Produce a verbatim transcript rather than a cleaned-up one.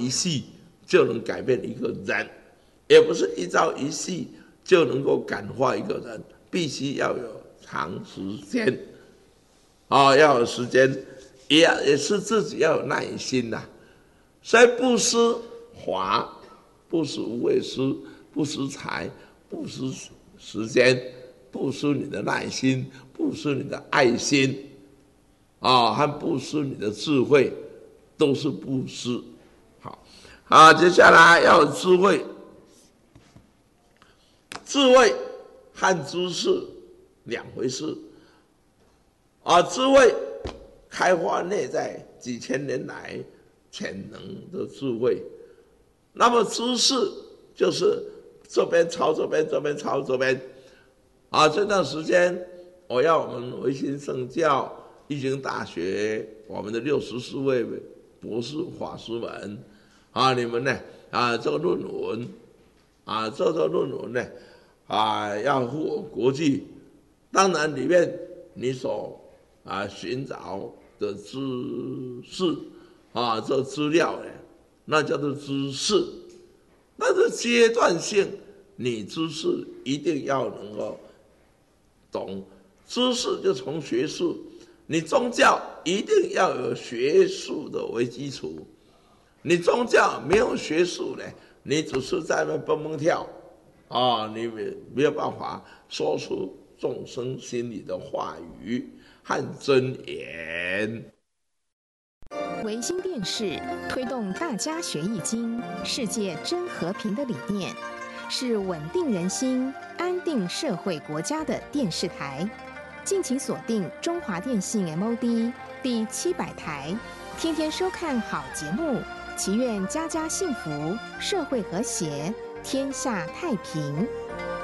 一夕就能改变一个人，也不是一朝一夕就能够感化一个人，必须要有长时间，啊、哦，要有时间，也也是自己要有耐心呐、啊。所以布施法，布施无畏施，布施财，布施时间，布施你的耐心，布施你的爱心，啊、哦，和布施你的智慧，都是布施。好，好，接下来要有智慧。智慧和知识两回事啊！智慧开发内在几千年来潜能的智慧，那么知识就是这边抄这边，这边抄这边啊！这段时间，我要我们维新圣教义经大学我们的六十四位博士法师们啊，你们呢啊，这个论文啊，这个论文呢。啊，要符合国际，当然里面你所啊寻找的知识啊，这资料呢，那叫做知识，那是阶段性，你知识一定要能够懂，知识就从学术，你宗教一定要有学术的为基础，你宗教没有学术呢，你只是在那蹦蹦跳。啊、哦，你没有办法说出众生心里的话语和真言。 维新电视推动大家学易经、世界真和平的理念，是稳定人心、安定社会国家的电视台。敬请锁定中华电信 M O D 第七百台，天天收看好节目，祈愿家家幸福，社会和谐，天下太平。